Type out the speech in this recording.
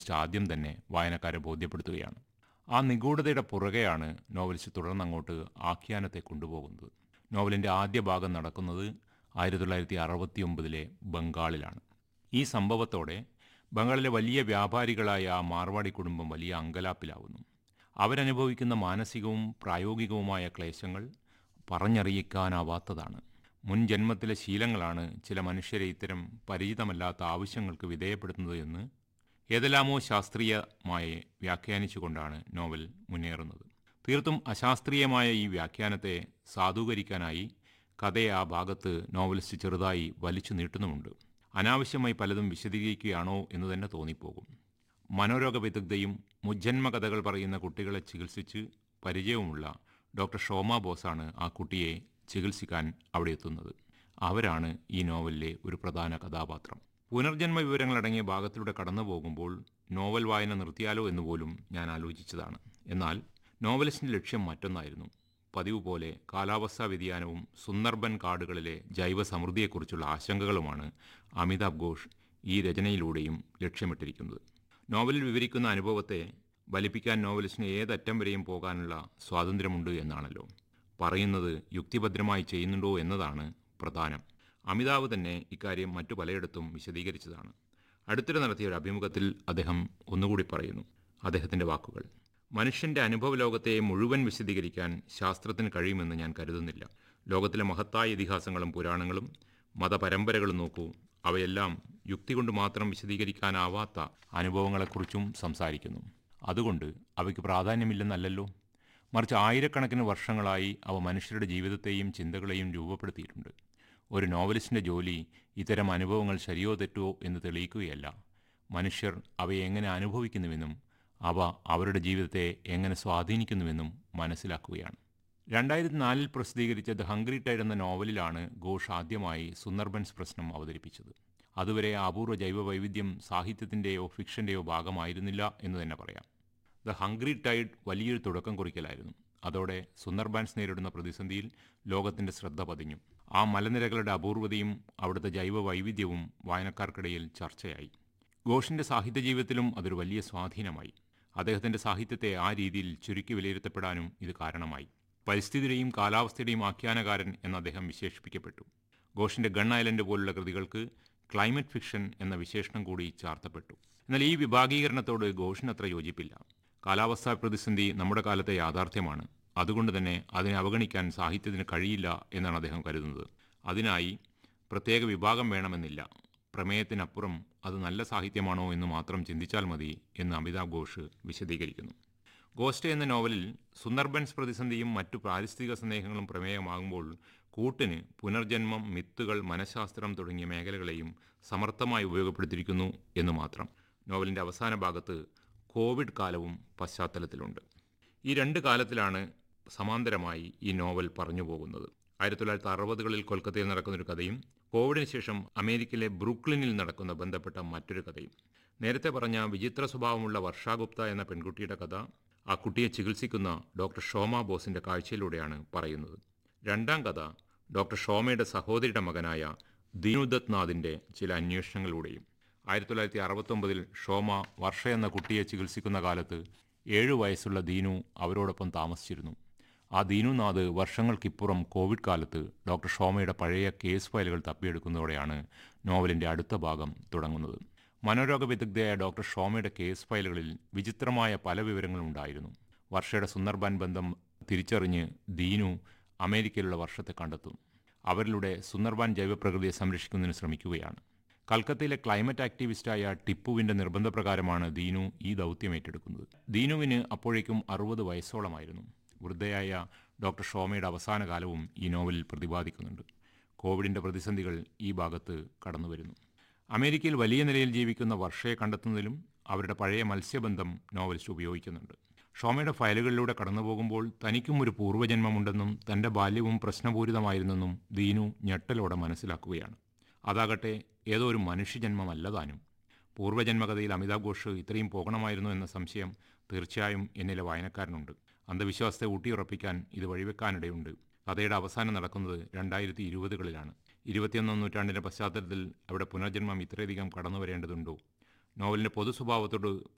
ആദ്യം തന്നെ വായനക്കാരെ ബോധ്യപ്പെടുത്തുകയാണ്. ആ നിഗൂഢതയുടെ പുറകെയാണ് നോവലിസ്റ്റ് തുടർന്നങ്ങോട്ട് ആഖ്യാനത്തെ കൊണ്ടുപോകുന്നത്. നോവലിൻ്റെ ആദ്യ ഭാഗം നടക്കുന്നത് 1969 ബംഗാളിലാണ്. ഈ സംഭവത്തോടെ ബംഗാളിലെ വലിയ വ്യാപാരികളായ ആ മാർവാടി കുടുംബം വലിയ അങ്കലാപ്പിലാവുന്നു. അവരനുഭവിക്കുന്ന മാനസികവും പ്രായോഗികവുമായ ക്ലേശങ്ങൾ പറഞ്ഞറിയിക്കാനാവാത്തതാണ്. മുൻ ജന്മത്തിലെ ശീലങ്ങളാണ് ചില മനുഷ്യരെ ഇത്തരം പരിചിതമല്ലാത്ത ആവശ്യങ്ങൾക്ക് വിധേയപ്പെടുത്തുന്നത് എന്ന് ഏതെല്ലാമോ ശാസ്ത്രീയമായി വ്യാഖ്യാനിച്ചുകൊണ്ടാണ് നോവൽ മുന്നേറുന്നത്. തീർത്തും അശാസ്ത്രീയമായ ഈ വ്യാഖ്യാനത്തെ സാധൂകരിക്കാനായി കഥയെ ആ ഭാഗത്ത് നോവലിസ്റ്റ് ചെറുതായി വലിച്ചു നീട്ടുന്നുമുണ്ട്. അനാവശ്യമായി പലതും വിശദീകരിക്കുകയാണോ എന്ന് തന്നെ തോന്നിപ്പോകും. മനോരോഗ വിദഗ്ധയും മുജ്ജന്മ കഥകൾ പറയുന്ന കുട്ടികളെ ചികിത്സിച്ച് പരിചയവുമുള്ള ഡോക്ടർ ഷോമ ബോസാണ് ആ കുട്ടിയെ ചികിത്സിക്കാൻ അവിടെ എത്തുന്നത്. അവരാണ് ഈ നോവലിലെ ഒരു പ്രധാന കഥാപാത്രം. പുനർജന്മ വിവരങ്ങളടങ്ങിയ ഭാഗത്തിലൂടെ കടന്നു പോകുമ്പോൾ നോവൽ വായന നിർത്തിയാലോ എന്നുപോലും ഞാൻ ആലോചിച്ചതാണ്. എന്നാൽ നോവലിസ്റ്റിൻ്റെ ലക്ഷ്യം മറ്റൊന്നായിരുന്നു. പതിവ് പോലെ കാലാവസ്ഥാ വ്യതിയാനവും സുന്ദർബൻ കാടുകളിലെ ജൈവ സമൃദ്ധിയെക്കുറിച്ചുള്ള ആശങ്കകളുമാണ് അമിതാഭ് ഘോഷ് ഈ രചനയിലൂടെയും ലക്ഷ്യമിട്ടിരിക്കുന്നത്. നോവലിൽ വിവരിക്കുന്ന അനുഭവത്തെ വലിപ്പിക്കാൻ നോവലിസ്റ്റിന് ഏതറ്റം വരെയും പോകാനുള്ള സ്വാതന്ത്ര്യമുണ്ട് എന്നാണല്ലോ. പറയുന്നത് യുക്തിഭദ്രമായി ചെയ്യുന്നുണ്ടോ എന്നതാണ് പ്രധാനം. അമിതാഭ് തന്നെ ഇക്കാര്യം മറ്റു പലയിടത്തും വിശദീകരിച്ചതാണ്. അടുത്തിടെ നടത്തിയ ഒരു അഭിമുഖത്തിൽ അദ്ദേഹം ഒന്നുകൂടി പറയുന്നു. അദ്ദേഹത്തിൻ്റെ വാക്കുകൾ: മനുഷ്യൻ്റെ അനുഭവ ലോകത്തെ മുഴുവൻ വിശദീകരിക്കാൻ ശാസ്ത്രത്തിന് കഴിയുമെന്ന് ഞാൻ കരുതുന്നില്ല. ലോകത്തിലെ മഹത്തായ ഇതിഹാസങ്ങളും പുരാണങ്ങളും മതപരമ്പരകളും നോക്കൂ. അവയെല്ലാം യുക്തി കൊണ്ട് മാത്രം വിശദീകരിക്കാനാവാത്ത അനുഭവങ്ങളെക്കുറിച്ചും സംസാരിക്കുന്നു. അതുകൊണ്ട് അവയ്ക്ക് പ്രാധാന്യമില്ലെന്നല്ലല്ലോ, മറിച്ച് ആയിരക്കണക്കിന് വർഷങ്ങളായി അവ മനുഷ്യരുടെ ജീവിതത്തെയും ചിന്തകളെയും രൂപപ്പെടുത്തിയിട്ടുണ്ട്. ഒരു നോവലിസ്റ്റിൻ്റെ ജോലി ഇത്തരം അനുഭവങ്ങൾ ശരിയോ തെറ്റോ എന്ന് തെളിയിക്കുകയല്ല, മനുഷ്യർ അവയെ എങ്ങനെ അനുഭവിക്കുന്നുവെന്നും അവ അവരുടെ ജീവിതത്തെ എങ്ങനെ സ്വാധീനിക്കുന്നുവെന്നും മനസ്സിലാക്കുകയാണ്. 2004 പ്രസിദ്ധീകരിച്ച ദ ഹംഗ്രി ടൈഡ് എന്ന നോവലിലാണ് ഘോഷ് ആദ്യമായി സുന്ദർബൻസ് പ്രശ്നം അവതരിപ്പിച്ചത്. അതുവരെ അപൂർവ ജൈവവൈവിധ്യം സാഹിത്യത്തിൻ്റെയോ ഫിക്ഷൻ്റെയോ ഭാഗമായിരുന്നില്ല എന്ന് തന്നെ പറയാം. ദ ഹംഗ്രി ടൈഡ് വലിയൊരു തുടക്കം കുറിക്കലായിരുന്നു. അതോടെ സുന്ദർബൻസ് നേരിടുന്ന പ്രതിസന്ധിയിൽ ലോകത്തിൻ്റെ ശ്രദ്ധ പതിഞ്ഞു. ആ മലനിരകളുടെ അപൂർവതയും അവിടുത്തെ ജൈവ വൈവിധ്യവും വായനക്കാർക്കിടയിൽ ചർച്ചയായി. ഘോഷിൻ്റെ സാഹിത്യ ജീവിതത്തിലും അതൊരു വലിയ സ്വാധീനമായി. അദ്ദേഹത്തിൻ്റെ സാഹിത്യത്തെ ആ രീതിയിൽ ചുരുക്കി വിലയിരുത്തപ്പെടാനും ഇത് കാരണമായി. പരിസ്ഥിതിയുടെയും കാലാവസ്ഥയുടെയും ആഖ്യാനകാരൻ എന്ന് അദ്ദേഹം വിശേഷിപ്പിക്കപ്പെട്ടു. ഘോഷിൻ്റെ ഗൺ ഐലൻഡ് പോലുള്ള കൃതികൾക്ക് ക്ലൈമറ്റ് ഫിക്ഷൻ എന്ന വിശേഷണം കൂടി ചാർത്തപ്പെട്ടു. എന്നാൽ ഈ വിഭാഗീകരണത്തോട് ഘോഷിനത്ര യോജിപ്പില്ല. കാലാവസ്ഥാ പ്രതിസന്ധി നമ്മുടെ കാലത്തെ യാഥാർത്ഥ്യമാണ്. അതുകൊണ്ട് തന്നെ അതിനെ അവഗണിക്കാൻ സാഹിത്യത്തിന് കഴിയില്ല എന്നാണ് അദ്ദേഹം കരുതുന്നത്. അതിനായി പ്രത്യേക വിഭാഗം വേണമെന്നില്ല. പ്രമേയത്തിനപ്പുറം അത് നല്ല സാഹിത്യമാണോ എന്ന് മാത്രം ചിന്തിച്ചാൽ മതി എന്ന് അമിതാഭ് ഘോഷ് വിശദീകരിക്കുന്നു. ഗോസ്റ്റ് എന്ന നോവലിൽ സുന്ദർബൻസ് പ്രതിസന്ധിയും മറ്റു പാരിസ്ഥിതിക സന്ദേഹങ്ങളും പ്രമേയമാകുമ്പോൾ കൂട്ടിന് പുനർജന്മം, മിത്തുകൾ, മനഃശാസ്ത്രം തുടങ്ങിയ മേഖലകളെയും സമർത്ഥമായി ഉപയോഗപ്പെടുത്തിയിരിക്കുന്നു എന്ന് മാത്രം. നോവലിൻ്റെ അവസാന ഭാഗത്ത് കോവിഡ് കാലവും പശ്ചാത്തലത്തിലുണ്ട്. ഈ രണ്ട് കാലത്തിലാണ് സമാന്തരമായി ഈ നോവൽ പറഞ്ഞു പോകുന്നത്. 1960കളിൽ കൊൽക്കത്തയിൽ നടക്കുന്നൊരു കഥയും കോവിഡിന് ശേഷം അമേരിക്കയിലെ ബ്രൂക്ലിനിൽ നടക്കുന്ന ബന്ധപ്പെട്ട മറ്റൊരു കഥയും. നേരത്തെ പറഞ്ഞ വിചിത്ര സ്വഭാവമുള്ള വർഷ ഗുപ്ത എന്ന പെൺകുട്ടിയുടെ കഥ ആ കുട്ടിയെ ചികിത്സിക്കുന്ന ഡോക്ടർ ഷോമ ബോസിൻ്റെ കാഴ്ചയിലൂടെയാണ് പറയുന്നത്. രണ്ടാം കഥ ഡോക്ടർ ഷോമയുടെ സഹോദരിയുടെ മകനായ ദീനുദത്ത് നാഥിൻ്റെ ചില അന്വേഷണങ്ങളിലൂടെയും. 1969 ഷോമ വർഷ എന്ന കുട്ടിയെ ചികിത്സിക്കുന്ന കാലത്ത് 7 വയസ്സുള്ള ദീനു അവരോടൊപ്പം താമസിച്ചിരുന്നു. ആ ദീനുനാഥ് വർഷങ്ങൾക്കിപ്പുറം കോവിഡ് കാലത്ത് ഡോക്ടർ ഷോമയുടെ പഴയ കേസ് ഫയലുകൾ തപ്പിയെടുക്കുന്നതോടെയാണ് നോവലിൻ്റെ അടുത്ത ഭാഗം തുടങ്ങുന്നത്. മനോരോഗ വിദഗ്ധയായ ഡോക്ടർ ഷോമയുടെ കേസ് ഫയലുകളിൽ വിചിത്രമായ പല വിവരങ്ങളും ഉണ്ടായിരുന്നു. വർഷയുടെ സുന്ദർബൻ ബന്ധം തിരിച്ചറിഞ്ഞ് ദീനു അമേരിക്കയിലുള്ള വർഷത്തെ കണ്ടെത്തും. അവരിലൂടെ സുന്ദർബൻ ജൈവപ്രകൃതിയെ സംരക്ഷിക്കുന്നതിന് ശ്രമിക്കുകയാണ്. കൽക്കത്തയിലെ ക്ലൈമറ്റ് ആക്ടിവിസ്റ്റായ ടിപ്പുവിൻ്റെ നിർബന്ധപ്രകാരമാണ് ദീനു ഈ ദൗത്യം ഏറ്റെടുക്കുന്നത്. ദീനുവിന് അപ്പോഴേക്കും 60 വയസ്സോളമായിരുന്നു. വൃദ്ധയായ ഡോക്ടർ ഷോമയുടെ അവസാന കാലവും ഈ നോവലിൽ പ്രതിപാദിക്കുന്നുണ്ട്. കോവിഡിൻ്റെ പ്രതിസന്ധികൾ ഈ ഭാഗത്ത് കടന്നുവരുന്നു. അമേരിക്കയിൽ വലിയ നിലയിൽ ജീവിക്കുന്ന വർഷയെ കണ്ടെത്തുന്നതിലും അവരുടെ പഴയ മത്സ്യബന്ധം നോവലിസ്റ്റ് ഉപയോഗിക്കുന്നുണ്ട്. ഷോമയുടെ ഫയലുകളിലൂടെ കടന്നുപോകുമ്പോൾ തനിക്കും ഒരു പൂർവ്വജന്മമുണ്ടെന്നും തൻ്റെ ബാല്യവും പ്രശ്നപൂരിതമായിരുന്നെന്നും ദീനു ഞെട്ടലോടെ മനസ്സിലാക്കുകയാണ്. അതാകട്ടെ ഏതോ ഒരു മനുഷ്യജന്മമല്ല താനും. പൂർവ്വജന്മകഥയിൽ അമിതാഭ് ഘോഷ് ഇത്രയും പോകണമായിരുന്നു എന്ന സംശയം തീർച്ചയായും എന്നിലെ വായനക്കാരനുണ്ട്. അന്ധവിശ്വാസത്തെ ഊട്ടിയുറപ്പിക്കാൻ ഇത് വഴിവെക്കാനിടയുണ്ട്. കഥയുടെ അവസാനം നടക്കുന്നത് 2020കളിലാണ്. 21ാം നൂറ്റാണ്ടിൻ്റെ പശ്ചാത്തലത്തിൽ അവിടെ പുനർജന്മം ഇത്രയധികം കടന്നു വരേണ്ടതുണ്ടോ? നോവലിൻ്റെ പൊതു സ്വഭാവത്തോട്